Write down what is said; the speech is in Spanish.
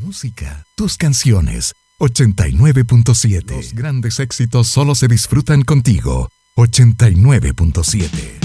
música, tus canciones. 89.7. Los grandes éxitos solo se disfrutan contigo. 89.7.